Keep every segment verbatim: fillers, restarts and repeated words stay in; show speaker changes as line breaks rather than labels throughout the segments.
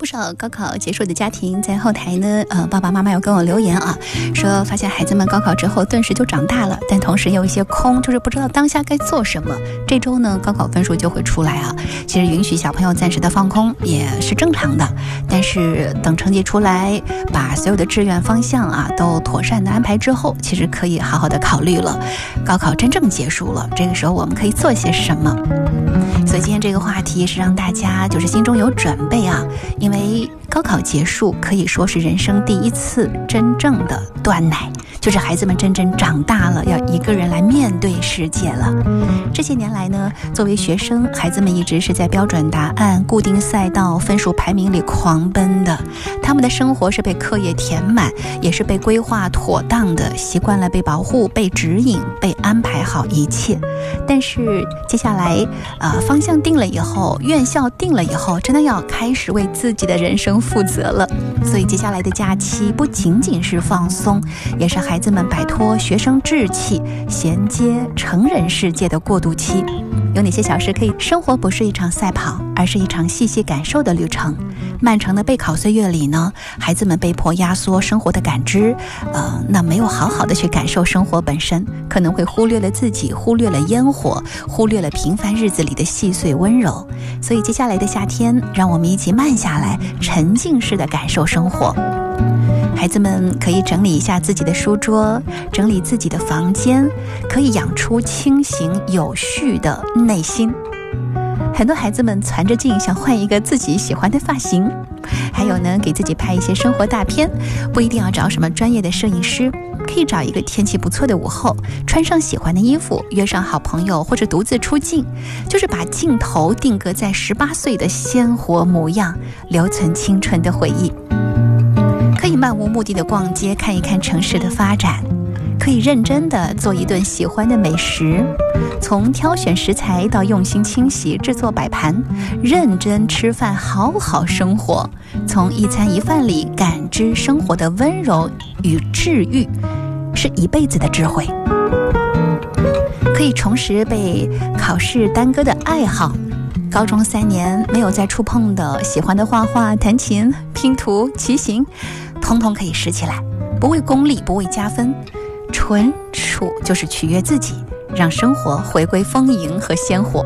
不少高考结束的家庭在后台呢，呃，爸爸妈妈有跟我留言啊，说发现孩子们高考之后顿时就长大了，但同时有一些空，就是不知道当下该做什么。这周呢，高考分数就会出来啊。其实允许小朋友暂时的放空也是正常的，但是等成绩出来，把所有的志愿方向啊都妥善的安排之后，其实可以好好的考虑了。高考真正结束了，这个时候我们可以做些什么？所以今天这个话题是让大家就是心中有准备啊，因为高考结束可以说是人生第一次真正的断奶，就是孩子们真正长大了，要一个人来面对世界了。这些年来呢，作为学生，孩子们一直是在标准答案、固定赛道、分数排名里狂奔的，他们的生活是被课业填满，也是被规划妥当的，习惯了被保护、被指引、被安排好一切。但是接下来呃，方向定了以后，院校定了以后，真的要开始为自己的人生负责了。所以接下来的假期不仅仅是放松，也是孩子们摆脱学生稚气，衔接成人世界的过渡期。有哪些小事可以？生活不是一场赛跑，而是一场细细感受的旅程。漫长的备考岁月里呢，孩子们被迫压缩生活的感知，呃，那没有好好的去感受生活本身，可能会忽略了自己，忽略了烟火，忽略了平凡日子里的细碎温柔。所以接下来的夏天，让我们一起慢下来，沉浸式的感受生活。孩子们可以整理一下自己的书桌，整理自己的房间，可以养出清醒有序的内心。很多孩子们攒着劲想换一个自己喜欢的发型，还有呢，给自己拍一些生活大片，不一定要找什么专业的摄影师，可以找一个天气不错的午后，穿上喜欢的衣服，约上好朋友或者独自出镜，就是把镜头定格在十八岁的鲜活模样，留存青春的回忆。可以漫无目的的逛街，看一看城市的发展，可以认真的做一顿喜欢的美食，从挑选食材到用心清洗制作摆盘，认真吃饭，好好生活。从一餐一饭里感知生活的温柔与治愈，是一辈子的智慧。可以重拾被考试耽搁的爱好，高中三年没有再触碰的喜欢的画画、弹琴、拼图、骑行，通通可以拾起来，不为功利，不为加分，纯属就是取悦自己，让生活回归丰盈和鲜活。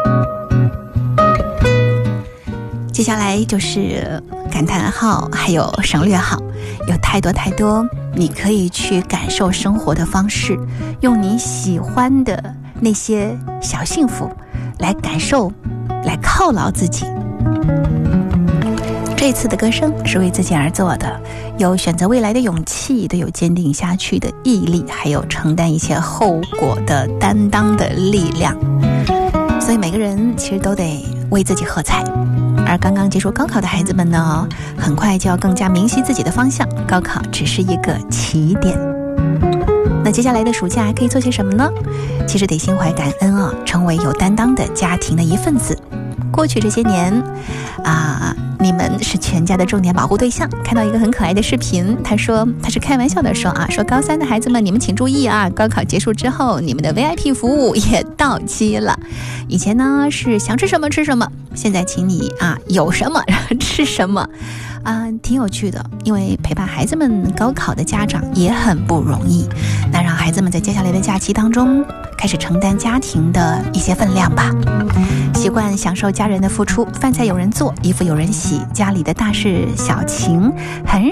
接下来就是感叹号，还有省略号，有太多太多你可以去感受生活的方式，用你喜欢的那些小幸福来感受，来犒劳自己。这次的歌声是为自己而做的，有选择未来的勇气，都有坚定下去的毅力，还有承担一切后果的担当的力量。所以每个人其实都得为自己喝彩。而刚刚结束高考的孩子们呢，很快就要更加明晰自己的方向，高考只是一个起点。那接下来的暑假可以做些什么呢？其实得心怀感恩啊，成为有担当的家庭的一份子。过去这些年啊，你们是全家的重点保护对象。看到一个很可爱的视频，他说他是开玩笑的说啊，说高三的孩子们，你们请注意啊，高考结束之后，你们的 V I P 服务也到期了。以前呢是想吃什么吃什么，现在请你啊有什么吃什么啊，挺有趣的。因为陪伴孩子们高考的家长也很不容易，那让孩子们在接下来的假期当中开始承担家庭的一些分量吧。习惯享受家人的付出，饭菜有人做，衣服有人洗，家里的大事小情很